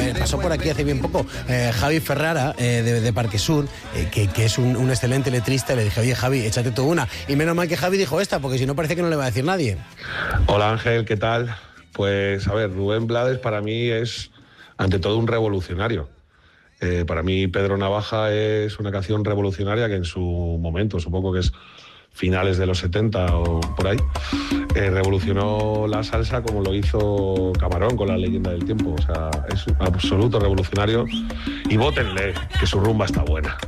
pasó por aquí hace bien poco Javi Ferrara de Parque Sur, que es un excelente letrista, y le dije, oye Javi, échate tú una. Y menos mal que Javi dijo esta, porque si no parece que no le va a decir nadie. Hola Ángel, ¿qué tal? Pues a ver, Rubén Blades para mí es ante todo un revolucionario. Para mí Pedro Navaja es una canción revolucionaria que en su momento, supongo que es finales de los 70 o por ahí, revolucionó la salsa como lo hizo Camarón con La leyenda del tiempo. O sea, es un absoluto revolucionario y vótenle, que su rumba está buena.